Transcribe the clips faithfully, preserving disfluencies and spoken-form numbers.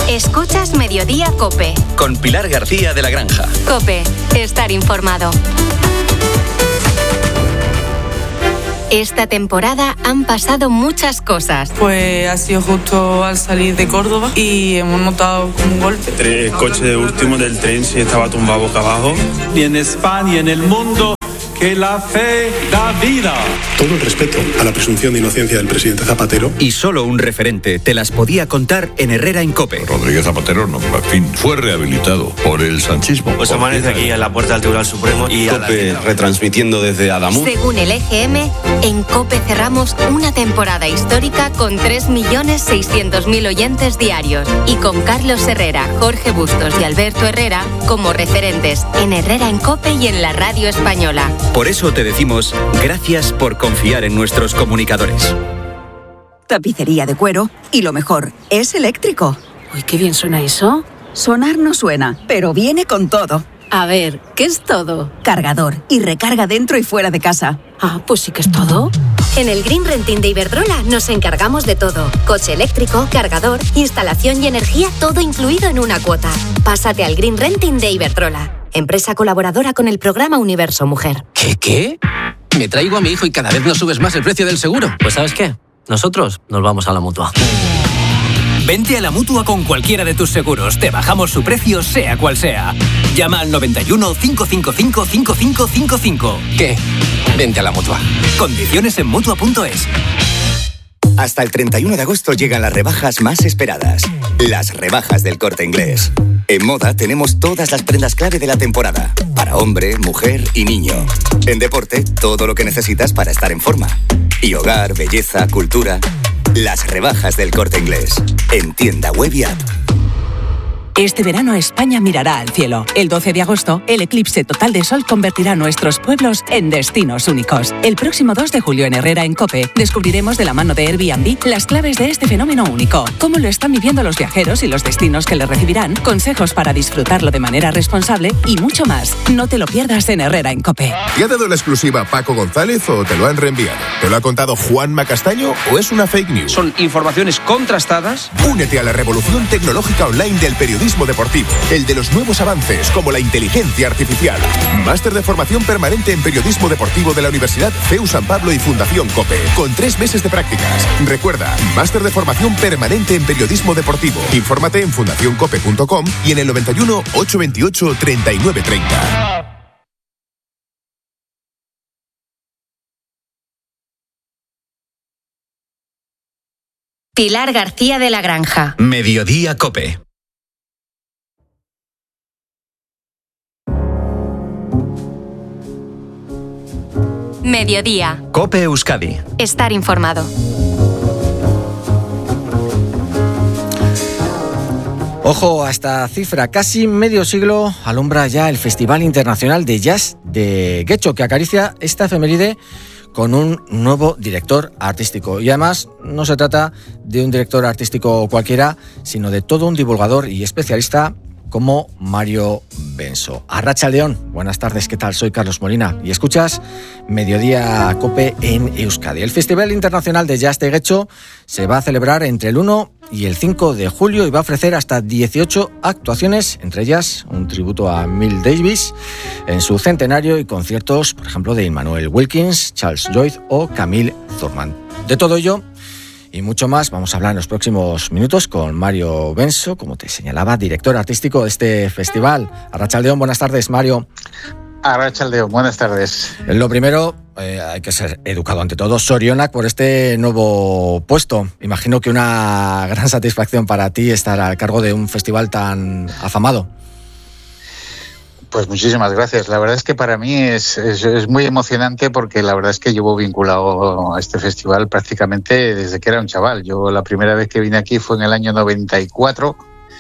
Escuchas Mediodía COPE. Con Pilar García de la Granja. COPE. Estar informado. Esta temporada han pasado muchas cosas. Pues ha sido justo al salir de Córdoba y hemos notado como un golpe. El coche último del tren sí estaba tumbado boca abajo. Y en España y en el mundo, que la fe da vida. Todo el respeto a la presunción de inocencia del presidente Zapatero. Y solo un referente te las podía contar en Herrera en COPE. Rodríguez Zapatero, no, en fin, fue rehabilitado por el sanchismo. Pues amanece aquí en la puerta del Tribunal Supremo y COPE retransmitiendo desde Adamuz. Según el E G M, en COPE cerramos una temporada histórica con tres millones seiscientos mil oyentes diarios y con Carlos Herrera, Jorge Bustos y Alberto Herrera como referentes en Herrera en COPE y en la radio española. Por eso te decimos gracias por confiar en nuestros comunicadores. Tapicería de cuero y lo mejor, es eléctrico. Uy, qué bien suena eso. Sonar no suena, pero viene con todo. A ver, ¿qué es todo? Cargador y recarga dentro y fuera de casa. Ah, pues sí que es todo. En el Green Renting de Iberdrola nos encargamos de todo. Coche eléctrico, cargador, instalación y energía, todo incluido en una cuota. Pásate al Green Renting de Iberdrola. Empresa colaboradora con el programa Universo Mujer. ¿Qué, qué? Me traigo a mi hijo y cada vez no subes más el precio del seguro. Pues ¿sabes qué? Nosotros nos vamos a la Mutua. Vente a la Mutua con cualquiera de tus seguros. Te bajamos su precio, sea cual sea. Llama al noventa y uno, cinco cinco cinco, cinco cinco cinco cinco. ¿Qué? Vente a la Mutua. Condiciones en Mutua punto es. Hasta el treinta y uno de agosto llegan las rebajas más esperadas. Las rebajas del Corte Inglés. En moda tenemos todas las prendas clave de la temporada. Para hombre, mujer y niño. En deporte, todo lo que necesitas para estar en forma. Y hogar, belleza, cultura. Las rebajas del Corte Inglés. En tienda web y app. Este verano España mirará al cielo. El doce de agosto, el eclipse total de sol convertirá nuestros pueblos en destinos únicos. El próximo dos de julio en Herrera en COPE descubriremos de la mano de Airbnb las claves de este fenómeno único, cómo lo están viviendo los viajeros y los destinos que le recibirán, consejos para disfrutarlo de manera responsable y mucho más. No te lo pierdas en Herrera en COPE. ¿Te ha dado la exclusiva Paco González o te lo han reenviado? ¿Te lo ha contado Juanma Castaño o es una fake news? Son informaciones contrastadas. Únete a la revolución tecnológica online del periodismo deportivo, el de los nuevos avances como la inteligencia artificial. Máster de formación permanente en periodismo deportivo de la Universidad C E U San Pablo y Fundación COPE, con tres meses de prácticas. Recuerda, máster de formación permanente en periodismo deportivo. Infórmate en fundación cope punto com y en el noventa y uno, ochocientos veintiocho, treinta y nueve treinta. Pilar García de la Granja. Mediodía COPE. Mediodía. COPE Euskadi. Estar informado. Ojo a esta cifra, casi medio siglo alumbra ya el Festival Internacional de Jazz de Getxo, que acaricia esta efeméride con un nuevo director artístico. Y además no se trata de un director artístico cualquiera, sino de todo un divulgador y especialista como Mario Benso. Arratsaldeon, buenas tardes, ¿qué tal? Soy Carlos Molina y escuchas Mediodía COPE en Euskadi. El Festival Internacional de Jazz de Getxo se va a celebrar entre el uno y el cinco de julio y va a ofrecer hasta dieciocho actuaciones, entre ellas un tributo a Miles Davis en su centenario y conciertos, por ejemplo, de Immanuel Wilkins, Charles Lloyd o Camille Thurman. De todo ello y mucho más vamos a hablar en los próximos minutos con Mario Benso, como te señalaba, director artístico de este festival. Arratsaldeon, buenas tardes, Mario. Arratsaldeon, buenas tardes. Lo primero, eh, hay que ser educado ante todo. Sorionak por este nuevo puesto. Imagino que una gran satisfacción para ti estar al cargo de un festival tan afamado. Pues muchísimas gracias. La verdad es que para mí es, es, es muy emocionante porque la verdad es que llevo vinculado a este festival prácticamente desde que era un chaval. Yo la primera vez que vine aquí fue en el año noventa y cuatro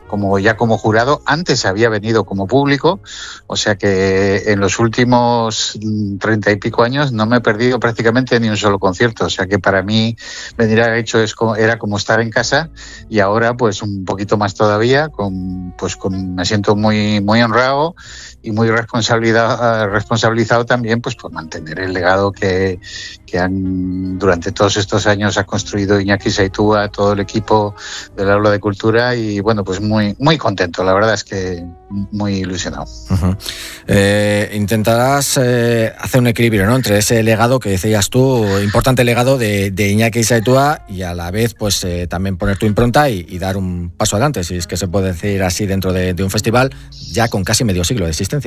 como ya como jurado. Antes había venido como público, o sea que en los últimos treinta y pico años no me he perdido prácticamente ni un solo concierto. O sea que para mí venir a Getxo es como, era como estar en casa, y ahora pues un poquito más todavía, con, pues con, me siento muy, muy honrado y muy responsabilidad, responsabilizado también pues por mantener el legado que, que han durante todos estos años ha construido Iñaki Saitua, todo el equipo del Aula de Cultura, y bueno, pues muy, muy contento, la verdad es que muy ilusionado. Uh-huh. Eh, intentarás eh, hacer un equilibrio, ¿no?, entre ese legado que decías tú, importante legado de, de Iñaki Saitua, y a la vez pues eh, también poner tu impronta y, y dar un paso adelante, si es que se puede decir así, dentro de, de un festival ya con casi medio siglo de existencia.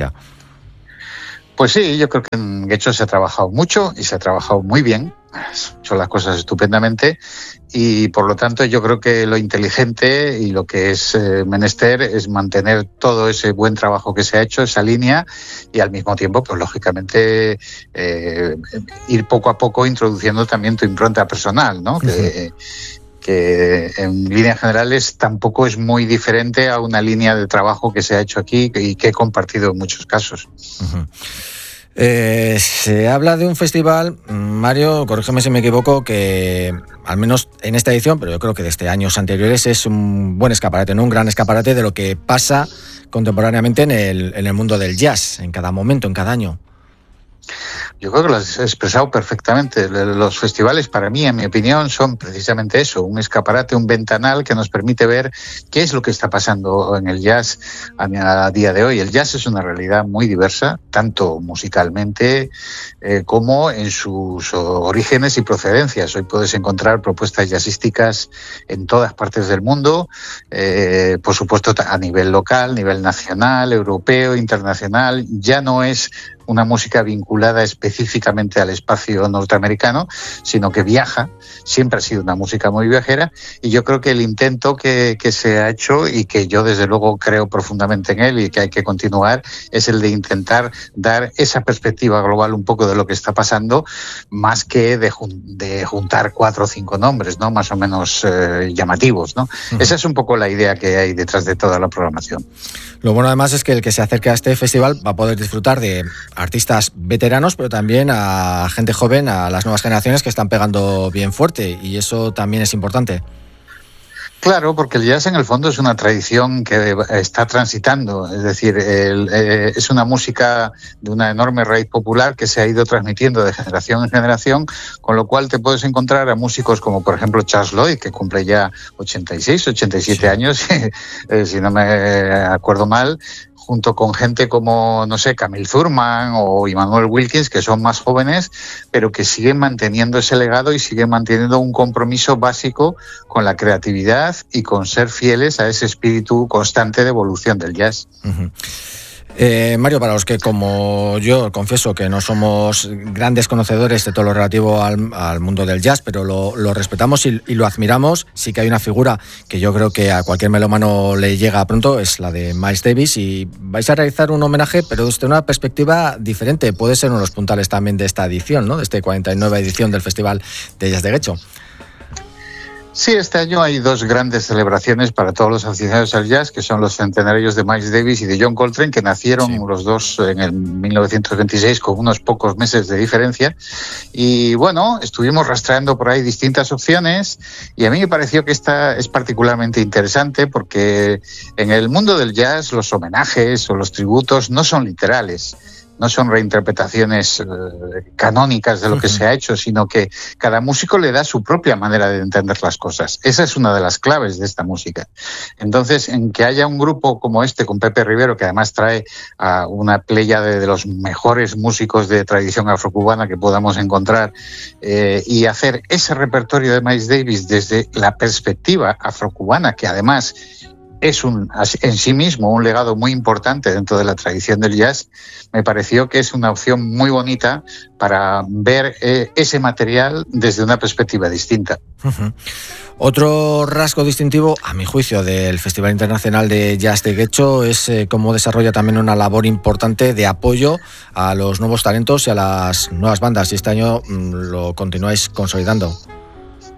Pues sí, yo creo que en Getxo se ha trabajado mucho y se ha trabajado muy bien, se han hecho las cosas estupendamente, y por lo tanto yo creo que lo inteligente y lo que es eh, menester es mantener todo ese buen trabajo que se ha hecho, esa línea, y al mismo tiempo, pues lógicamente eh, ir poco a poco introduciendo también tu impronta personal, ¿no? Uh-huh. Que, que en líneas generales tampoco es muy diferente a una línea de trabajo que se ha hecho aquí y que he compartido en muchos casos. Uh-huh. Eh, se habla de un festival, Mario, corrígeme si me equivoco, que al menos en esta edición, pero yo creo que desde años anteriores, es un buen escaparate, ¿no? Un gran escaparate de lo que pasa contemporáneamente en el, en el mundo del jazz, en cada momento, en cada año. Yo creo que lo has expresado perfectamente. Los festivales, para mí, en mi opinión, son precisamente eso, un escaparate, un ventanal que nos permite ver qué es lo que está pasando en el jazz a día de hoy. El jazz es una realidad muy diversa, tanto musicalmente eh, como en sus orígenes y procedencias. Hoy puedes encontrar propuestas jazzísticas en todas partes del mundo, eh, por supuesto a nivel local, nivel nacional, europeo, internacional. Ya no es una música vinculada específicamente al espacio norteamericano, sino que viaja, siempre ha sido una música muy viajera, y yo creo que el intento que, que se ha hecho, y que yo desde luego creo profundamente en él y que hay que continuar, es el de intentar dar esa perspectiva global un poco de lo que está pasando, más que de, jun- de juntar cuatro o cinco nombres, ¿no?, más o menos eh, llamativos, ¿no? Uh-huh. Esa es un poco la idea que hay detrás de toda la programación. Lo bueno además es que el que se acerque a este festival va a poder disfrutar de artistas veteranos, pero también a gente joven, a las nuevas generaciones que están pegando bien fuerte, y eso también es importante. Claro, porque el jazz en el fondo es una tradición que está transitando, es decir, el, eh, es una música de una enorme raíz popular que se ha ido transmitiendo de generación en generación, con lo cual te puedes encontrar a músicos como por ejemplo Charles Lloyd, que cumple ya ochenta y seis, ochenta y siete sí. años, eh, si no me acuerdo mal, junto con gente como, no sé, Camille Thurman o Immanuel Wilkins, que son más jóvenes, pero que siguen manteniendo ese legado y siguen manteniendo un compromiso básico con la creatividad y con ser fieles a ese espíritu constante de evolución del jazz. Uh-huh. Eh, Mario, para los que, como yo, confieso que no somos grandes conocedores de todo lo relativo al, al mundo del jazz, pero lo, lo respetamos y, y lo admiramos, sí que hay una figura que yo creo que a cualquier melómano le llega pronto, es la de Miles Davis, y vais a realizar un homenaje, pero desde una perspectiva diferente. Puede ser uno de los puntales también de esta edición, ¿no?, de esta cuarenta y nueva edición del Festival de Jazz de Getxo. Sí, este año hay dos grandes celebraciones para todos los aficionados al jazz, que son los centenarios de Miles Davis y de John Coltrane, que nacieron sí. los dos en el mil novecientos veintiséis con unos pocos meses de diferencia. Y bueno, estuvimos rastreando por ahí distintas opciones, y a mí me pareció que esta es particularmente interesante porque en el mundo del jazz los homenajes o los tributos no son literales. No son reinterpretaciones eh, canónicas de lo que se ha hecho, sino que cada músico le da su propia manera de entender las cosas. Esa es una de las claves de esta música. Entonces, en que haya un grupo como este, con Pepe Rivero, que además trae a una pléyade de los mejores músicos de tradición afrocubana que podamos encontrar, eh, y hacer ese repertorio de Miles Davis desde la perspectiva afrocubana, que además es un, en sí mismo un legado muy importante dentro de la tradición del jazz, me pareció que es una opción muy bonita para ver eh, ese material desde una perspectiva distinta. Uh-huh. Otro rasgo distintivo, a mi juicio, del Festival Internacional de Jazz de Getxo es eh, cómo desarrolla también una labor importante de apoyo a los nuevos talentos y a las nuevas bandas, y este año mmm, lo continuáis consolidando.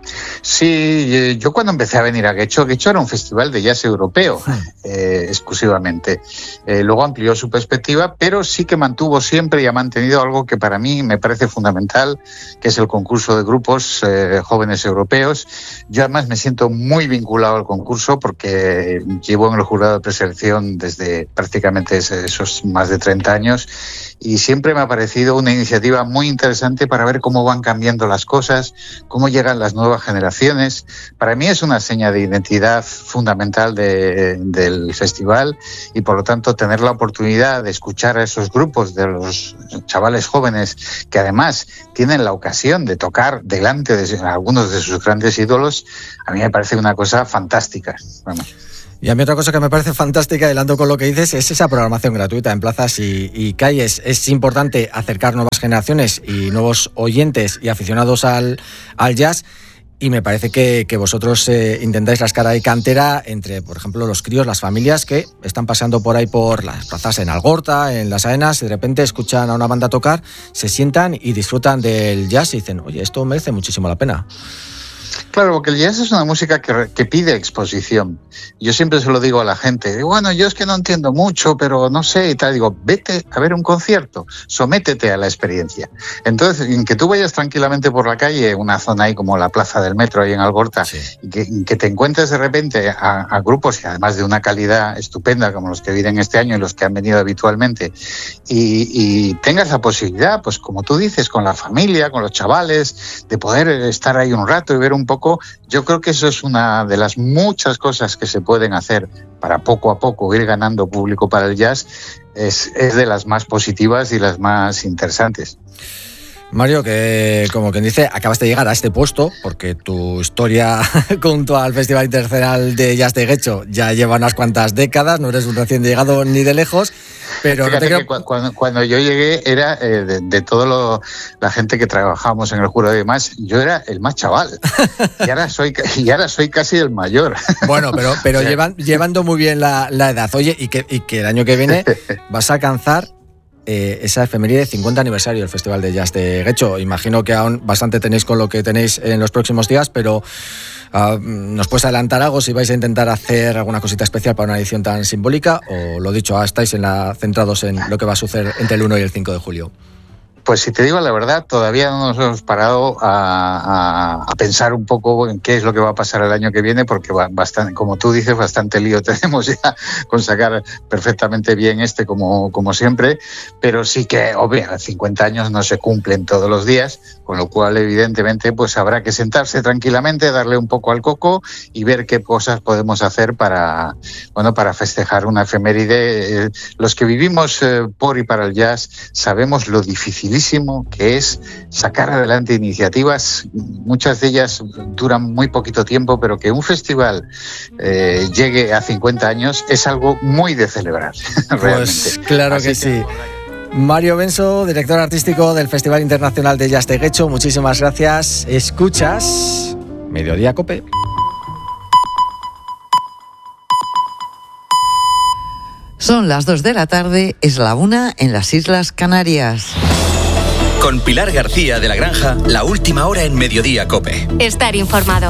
Sí, yo cuando empecé a venir a Getxo, Getxo era un festival de jazz europeo, eh, exclusivamente. Eh, luego amplió su perspectiva, pero sí que mantuvo siempre y ha mantenido algo que para mí me parece fundamental, que es el concurso de grupos eh, jóvenes europeos. Yo además me siento muy vinculado al concurso porque llevo en el jurado de preselección desde prácticamente esos más de treinta años y siempre me ha parecido una iniciativa muy interesante para ver cómo van cambiando las cosas, cómo llegan las nuevas generaciones. Para mí es una seña de identidad fundamental de, del festival y por lo tanto tener la oportunidad de escuchar a esos grupos de los chavales jóvenes que además tienen la ocasión de tocar delante de algunos de sus grandes ídolos, a mí me parece una cosa fantástica. Bueno. Y a mí otra cosa que me parece fantástica, hilando con lo que dices, es esa programación gratuita en plazas y, y calles. Es importante acercar nuevas generaciones y nuevos oyentes y aficionados al, al jazz. Y me parece que, que vosotros eh, intentáis rascar ahí cantera entre, por ejemplo, los críos, las familias que están pasando por ahí por las plazas en Algorta, en Las Aenas, y de repente escuchan a una banda tocar, se sientan y disfrutan del jazz y dicen, oye, esto merece muchísimo la pena. Claro, porque el jazz es una música que, que pide exposición. Yo siempre se lo digo a la gente, bueno, yo es que no entiendo mucho, pero no sé y tal. Digo, vete a ver un concierto, sométete a la experiencia. Entonces, en que tú vayas tranquilamente por la calle, una zona ahí como la Plaza del Metro, ahí en Algorta, sí. y que, que te encuentres de repente a, a grupos y además de una calidad estupenda como los que vienen este año y los que han venido habitualmente, y, y tengas la posibilidad, pues como tú dices, con la familia, con los chavales, de poder estar ahí un rato y ver un poco, yo creo que eso es una de las muchas cosas que se pueden hacer para poco a poco ir ganando público para el jazz, es, es de las más positivas y las más interesantes. Mario, que como quien dice, acabas de llegar a este puesto porque tu historia junto al Festival Internacional de Jazz de Getxo ya lleva unas cuantas décadas, no eres un recién llegado ni de lejos, pero Fíjate no te creo... que cuando, cuando yo llegué era eh, de, de toda la gente que trabajábamos en el jurado y demás, yo era el más chaval y ahora soy, y ahora soy casi el mayor. Bueno, pero, pero llevan, llevando muy bien la, la edad. Oye, y que, y que el año que viene vas a alcanzar Eh, esa efeméride de cincuenta aniversario del Festival de Jazz de Getxo. Imagino que aún bastante tenéis con lo que tenéis en los próximos días, pero uh, ¿nos puedes adelantar algo si vais a intentar hacer alguna cosita especial para una edición tan simbólica? O lo dicho, estáis en la, centrados en lo que va a suceder entre el uno y el cinco de julio. Pues si te digo la verdad, todavía no nos hemos parado a, a, a pensar un poco en qué es lo que va a pasar el año que viene, porque va bastante, como tú dices, bastante lío tenemos ya con sacar perfectamente bien este como, como siempre, pero sí que, obvio, cincuenta años no se cumplen todos los días, con lo cual evidentemente pues habrá que sentarse tranquilamente, darle un poco al coco y ver qué cosas podemos hacer para, bueno, para festejar una efeméride. Los que vivimos eh, por y para el jazz sabemos lo difícil que es sacar adelante iniciativas, muchas de ellas duran muy poquito tiempo, pero que un festival eh, llegue a cincuenta años es algo muy de celebrar. Pues realmente. Claro Así que, que sí. Mario Benso, director artístico del Festival Internacional de Jazz de Getxo, muchísimas gracias. Escuchas Mediodía Cope. Son las dos de la tarde, es la una en las Islas Canarias. Con Pilar García de la Granja, la última hora en Mediodía Cope. Estar informado.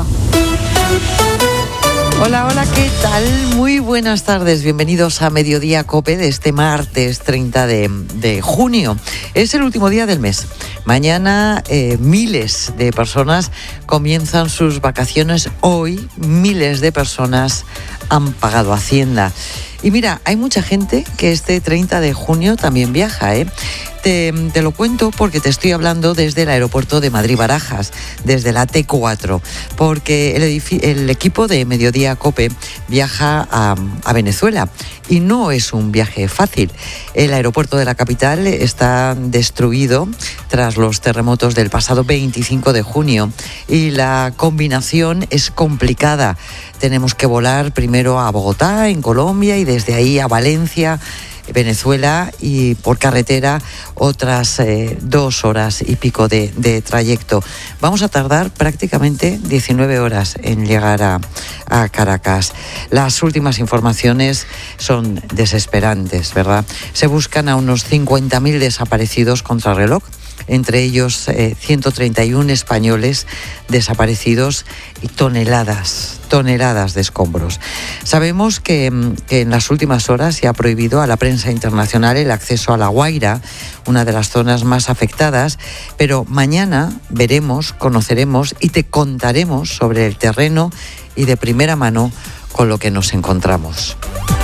Hola, hola, ¿qué tal? Muy buenas tardes, bienvenidos a Mediodía Cope de este martes treinta de junio. Es el último día del mes. Mañana eh, miles de personas comienzan sus vacaciones. Hoy miles de personas han pagado Hacienda. Y mira, hay mucha gente que este treinta de junio también viaja, ¿eh? Te, te lo cuento porque te estoy hablando desde el aeropuerto de Madrid-Barajas, desde la T cuatro, porque el, edifi- el equipo de Mediodía Cope viaja a, a Venezuela y no es un viaje fácil. El aeropuerto de la capital está destruido tras los terremotos del pasado veinticinco de junio y la combinación es complicada. Tenemos que volar primero a Bogotá, en Colombia, y desde ahí a Valencia, Venezuela, y por carretera otras eh, dos horas y pico de, de trayecto. Vamos a tardar prácticamente diecinueve horas en llegar a, a Caracas. Las últimas informaciones son desesperantes, ¿verdad? Se buscan a unos cincuenta mil desaparecidos contrarreloj entre ellos eh, ciento treinta y uno españoles desaparecidos y toneladas, toneladas de escombros. Sabemos que, que en las últimas horas se ha prohibido a la prensa internacional el acceso a La Guaira, una de las zonas más afectadas, pero mañana veremos, conoceremos y te contaremos sobre el terreno y de primera mano con lo que nos encontramos.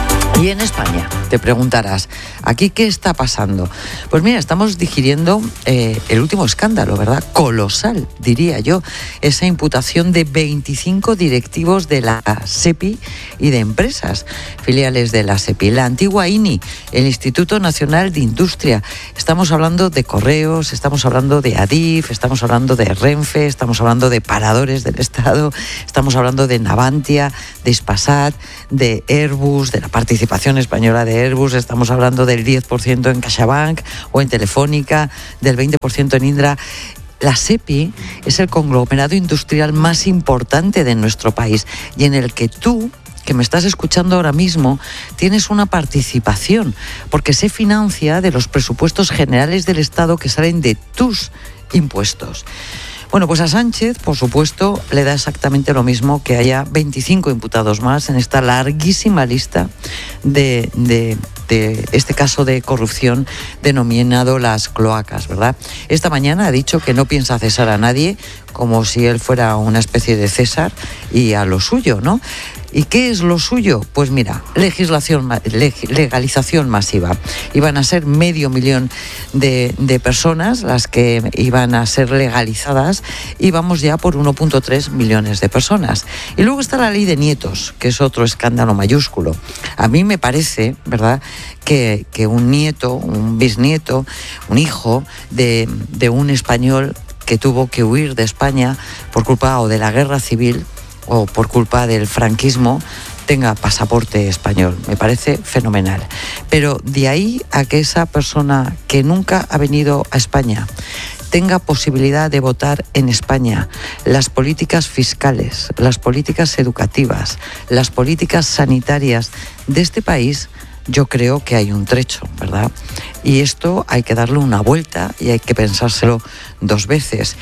Y en España, te preguntarás, ¿aquí qué está pasando? Pues mira, estamos digiriendo eh, el último escándalo, ¿verdad? Colosal, diría yo, esa imputación de veinticinco directivos de la SEPI y de empresas filiales de la SEPI. La antigua I N I, el Instituto Nacional de Industria. Estamos hablando de Correos, estamos hablando de Adif, estamos hablando de Renfe, estamos hablando de Paradores del Estado, estamos hablando de Navantia, de Hispasat, de Airbus, de la participación española de Airbus, estamos hablando del diez por ciento en CaixaBank o en Telefónica, del veinte por ciento en Indra. La SEPI es el conglomerado industrial más importante de nuestro país y en el que tú, que me estás escuchando ahora mismo, tienes una participación, porque se financia de los presupuestos generales del Estado que salen de tus impuestos. Bueno, pues a Sánchez, por supuesto, le da exactamente lo mismo que haya veinticinco imputados más en esta larguísima lista de, de, de este caso de corrupción denominado las cloacas, ¿verdad? Esta mañana ha dicho que no piensa cesar a nadie, como si él fuera una especie de César, y a lo suyo, ¿no? ¿Y qué es lo suyo? Pues mira, legislación, legalización masiva. Iban a ser medio millón de, de personas las que iban a ser legalizadas y vamos ya por uno punto tres millones de personas. Y luego está la ley de nietos, que es otro escándalo mayúsculo. A mí me parece, ¿verdad?, que, que un nieto, un bisnieto, un hijo de, de un español que tuvo que huir de España por culpa o de la guerra civil o por culpa del franquismo tenga pasaporte español. Me parece fenomenal. Pero de ahí a que esa persona que nunca ha venido a España tenga posibilidad de votar en España, las políticas fiscales, las políticas educativas, las políticas sanitarias de este país, yo creo que hay un trecho, ¿verdad? Y esto hay que darle una vuelta y hay que pensárselo dos veces.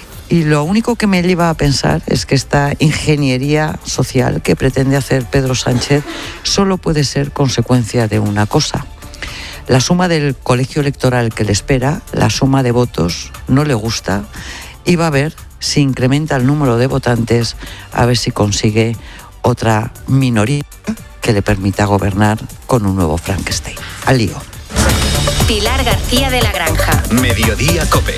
Y lo único que me lleva a pensar es que esta ingeniería social que pretende hacer Pedro Sánchez solo puede ser consecuencia de una cosa. La suma del colegio electoral que le espera, la suma de votos, no le gusta y va a ver si incrementa el número de votantes, a ver si consigue otra minoría que le permita gobernar con un nuevo Frankenstein. Al lío. Pilar García de la Granja. Mediodía COPE.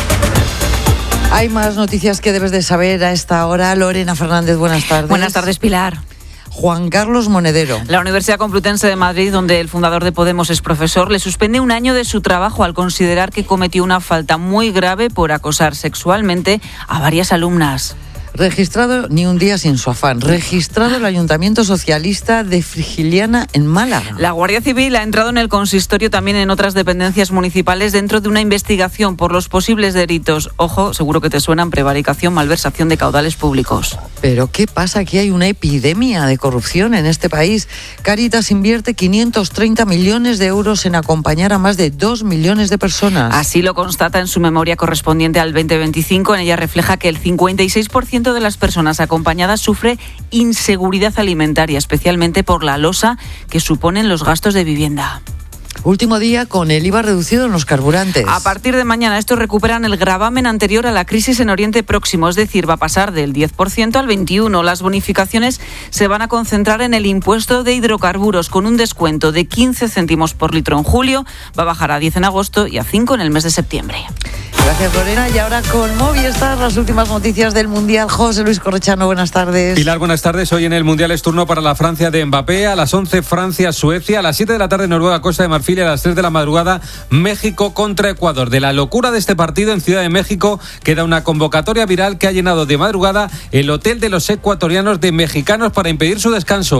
Hay más noticias que debes de saber a esta hora. Lorena Fernández, buenas tardes. Buenas tardes, Pilar. Juan Carlos Monedero. La Universidad Complutense de Madrid, donde el fundador de Podemos es profesor, le suspende un año de su trabajo al considerar que cometió una falta muy grave por acosar sexualmente a varias alumnas. Registrado, ni un día sin su afán, registrado el Ayuntamiento Socialista de Frigiliana en Málaga. La Guardia Civil ha entrado en el consistorio, también en otras dependencias municipales, dentro de una investigación por los posibles delitos. Ojo, seguro que te suenan: prevaricación, malversación de caudales públicos. ¿Pero qué pasa? Aquí hay una epidemia de corrupción en este país. Cáritas invierte quinientos treinta millones de euros en acompañar a más de dos millones de personas. Así lo constata en su memoria correspondiente al veinte veinticinco. En ella refleja que el cincuenta y seis por ciento de las personas acompañadas sufre inseguridad alimentaria, especialmente por la losa que suponen los gastos de vivienda. Último día con el I V A reducido en los carburantes. A partir de mañana estos recuperan el gravamen anterior a la crisis en Oriente Próximo, es decir, va a pasar del diez por ciento al veintiuno por ciento. Las bonificaciones se van a concentrar en el impuesto de hidrocarburos, con un descuento de quince céntimos por litro en julio, va a bajar a diez en agosto y a cinco en el mes de septiembre. Gracias, Lorena. Y ahora con Movistar, las últimas noticias del Mundial. José Luis Corrochano, buenas tardes. Pilar, buenas tardes. Hoy en el Mundial es turno para la Francia de Mbappé. A las once, Francia-Suecia. A las siete de la tarde, Noruega-Costa de Marfil. Y a las tres de la madrugada, México contra Ecuador. De la locura de este partido en Ciudad de México queda una convocatoria viral que ha llenado de madrugada el hotel de los ecuatorianos de mexicanos para impedir su descanso.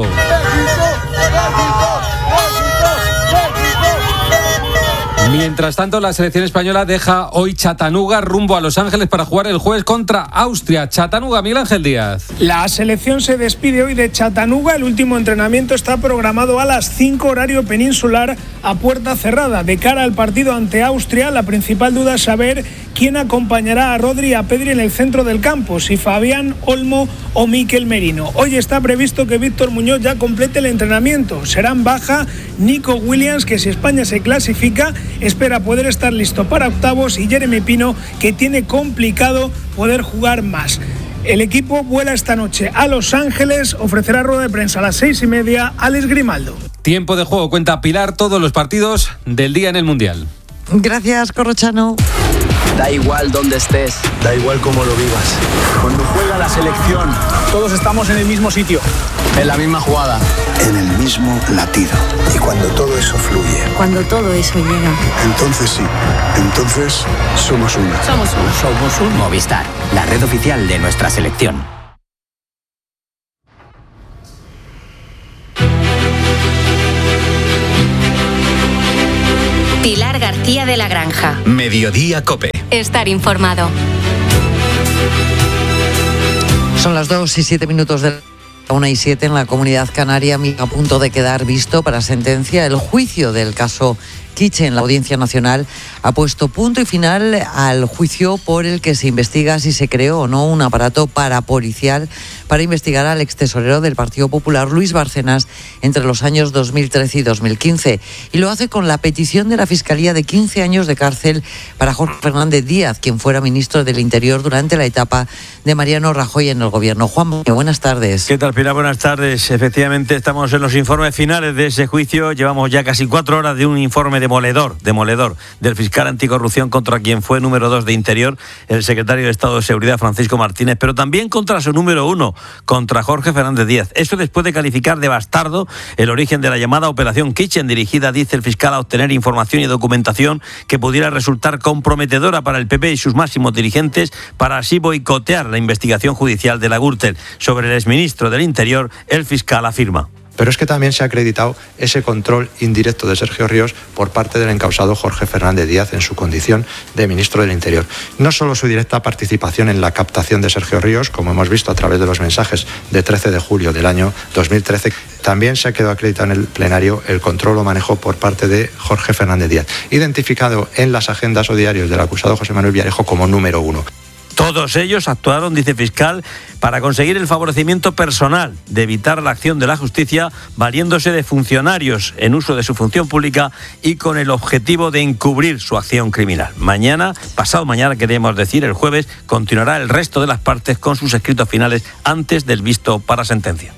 Mientras tanto, la selección española deja hoy Chattanooga rumbo a Los Ángeles para jugar el jueves contra Austria. Chattanooga, Miguel Ángel Díaz. La selección se despide hoy de Chattanooga. El último entrenamiento está programado a las cinco horario peninsular a puerta cerrada. De cara al partido ante Austria, la principal duda es saber quién acompañará a Rodri y a Pedri en el centro del campo, si Fabián, Olmo o Mikel Merino. Hoy está previsto que Víctor Muñoz ya complete el entrenamiento. Serán baja Nico Williams, que si España se clasifica, espera poder estar listo para octavos, y Jeremy Pino, que tiene complicado poder jugar más. El equipo vuela esta noche a Los Ángeles, ofrecerá rueda de prensa a las seis y media Alex Grimaldo. Tiempo de juego, cuenta Pilar todos los partidos del día en el Mundial. Gracias, Corrochano. Da igual dónde estés, da igual cómo lo vivas. Cuando juega la selección, todos estamos en el mismo sitio, en la misma jugada, en el mismo latido. Y cuando todo eso fluye, cuando todo eso llega, entonces sí, entonces somos una. Somos uno. Somos un Movistar, la red oficial de nuestra selección. Pilar García de la Granja. Mediodía COPE. Estar informado. Son las dos y siete minutos de la una y siete en la Comunidad Canaria, a punto de quedar visto para sentencia. El juicio del caso Kitchen en la Audiencia Nacional ha puesto punto y final al juicio por el que se investiga si se creó o no un aparato parapolicial para investigar al extesorero del Partido Popular, Luis Bárcenas, entre los años dos mil trece y dos mil quince. Y lo hace con la petición de la Fiscalía de quince años de cárcel para Jorge Fernández Díaz, quien fuera ministro del Interior durante la etapa de Mariano Rajoy en el Gobierno. Juan, buenas tardes. ¿Qué tal, Pilar? Buenas tardes. Efectivamente, estamos en los informes finales de ese juicio. Llevamos ya casi cuatro horas de un informe demoledor, demoledor del fiscal anticorrupción contra quien fue número dos de Interior, el secretario de Estado de Seguridad, Francisco Martínez, pero también contra su número uno, contra Jorge Fernández Díaz. Eso después de calificar de bastardo el origen de la llamada Operación Kitchen, dirigida, dice el fiscal, a obtener información y documentación que pudiera resultar comprometedora para el P P y sus máximos dirigentes, para así boicotear la investigación judicial de la Gürtel. Sobre el exministro del Interior, el fiscal afirma: pero es que también se ha acreditado ese control indirecto de Sergio Ríos por parte del encausado Jorge Fernández Díaz en su condición de ministro del Interior. No solo su directa participación en la captación de Sergio Ríos, como hemos visto a través de los mensajes de trece de julio del año dos mil trece, también se ha quedado acreditado en el plenario el control o manejo por parte de Jorge Fernández Díaz, identificado en las agendas o diarios del acusado José Manuel Villarejo como número uno. Todos ellos actuaron, dice el fiscal, para conseguir el favorecimiento personal, de evitar la acción de la justicia, valiéndose de funcionarios en uso de su función pública y con el objetivo de encubrir su acción criminal. Mañana, pasado mañana, queremos decir, el jueves, continuará el resto de las partes con sus escritos finales antes del visto para sentencia.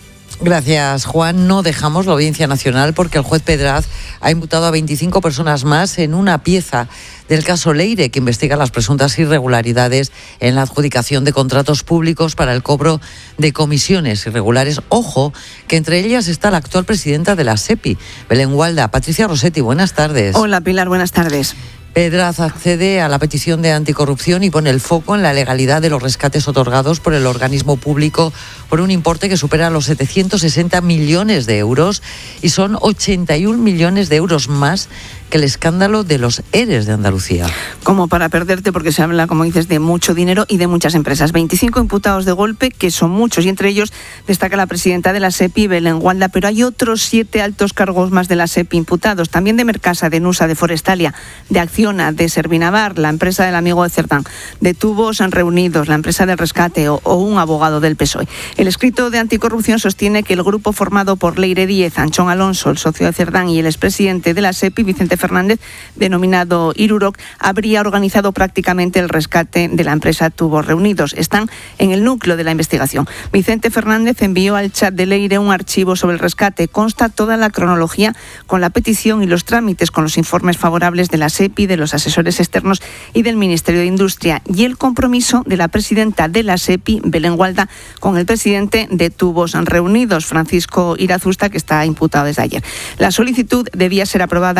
Gracias, Juan. No dejamos la Audiencia Nacional porque el juez Pedraz ha imputado a veinticinco personas más en una pieza del caso Leire, que investiga las presuntas irregularidades en la adjudicación de contratos públicos para el cobro de comisiones irregulares. Ojo, que entre ellas está la actual presidenta de la SEPI, Belén Gualda. Patricia Rossetti, buenas tardes. Hola, Pilar, buenas tardes. Pedraz accede a la petición de anticorrupción y pone el foco en la legalidad de los rescates otorgados por el organismo público por un importe que supera los setecientos sesenta millones de euros y son ochenta y un millones de euros más que el escándalo de los ERES de Andalucía. Como para perderte, porque se habla, como dices, de mucho dinero y de muchas empresas. veinticinco imputados de golpe, que son muchos, y entre ellos destaca la presidenta de la SEPI, Belén Gualda, pero hay otros siete altos cargos más de la SEPI imputados, también de Mercasa, de Nusa, de Forestalia, de Acciona, de Servinavar, la empresa del amigo de Cerdán, de Tubos Reunidos, la empresa del rescate o, o un abogado del P S O E. El escrito de anticorrupción sostiene que el grupo formado por Leire Díez, Anchón Alonso, el socio de Cerdán, y el expresidente de la SEPI, Vicente Fernández, denominado Iruroc, habría organizado prácticamente el rescate de la empresa Tubos Reunidos. Están en el núcleo de la investigación. Vicente Fernández envió al chat de Leire un archivo sobre el rescate. Consta toda la cronología con la petición y los trámites, con los informes favorables de la SEPI, de los asesores externos y del Ministerio de Industria, y el compromiso de la presidenta de la SEPI, Belén Gualda, con el presidente de Tubos Reunidos, Francisco Irazusta, que está imputado desde ayer. La solicitud debía ser aprobada entre junio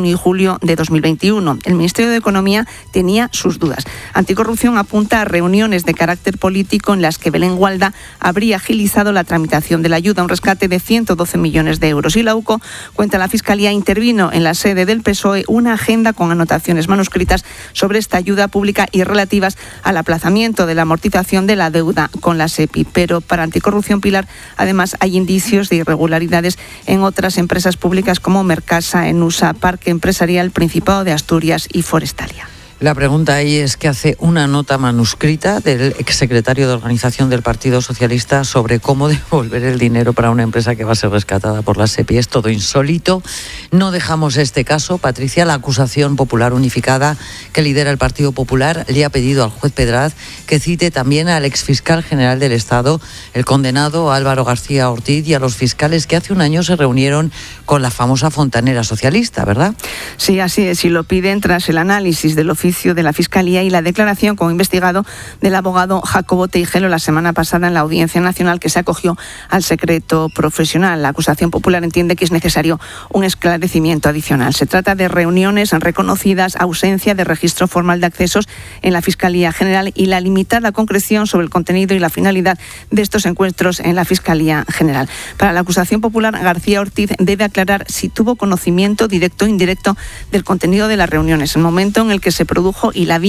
junio y julio de dos mil veintiuno. El Ministerio de Economía tenía sus dudas. Anticorrupción apunta a reuniones de carácter político en las que Belén Gualda habría agilizado la tramitación de la ayuda, un rescate de ciento doce millones de euros. Y la U C O cuenta la Fiscalía intervino en la sede del P S O E una agenda con anotaciones manuscritas sobre esta ayuda pública y relativas al aplazamiento de la amortización de la deuda con la SEPI. Pero para Anticorrupción, Pilar, además hay indicios de irregularidades en otras empresas públicas como Mercasa, Enusa, Parque Empresarial, Principado de Asturias y Forestalia. La pregunta ahí es que hace una nota manuscrita del exsecretario de Organización del Partido Socialista sobre cómo devolver el dinero para una empresa que va a ser rescatada por la SEPI. Es todo insólito. No dejamos este caso. Patricia, la acusación popular unificada que lidera el Partido Popular le ha pedido al juez Pedraz que cite también al exfiscal general del Estado, el condenado Álvaro García Ortiz, y a los fiscales que hace un año se reunieron con la famosa fontanera socialista, ¿verdad? Sí, así es. Y lo piden tras el análisis del oficio de la Fiscalía y la declaración como investigado del abogado Jacobo Teijelo la semana pasada en la Audiencia Nacional, que se acogió al secreto profesional. La acusación popular entiende que es necesario un esclarecimiento adicional. Se trata de reuniones reconocidas, ausencia de registro formal de accesos en la Fiscalía General y la limitada concreción sobre el contenido y la finalidad de estos encuentros en la Fiscalía General. Para la acusación popular, García Ortiz debe aclarar si tuvo conocimiento directo o indirecto del contenido de las reuniones, el momento en el que se produjo y la vía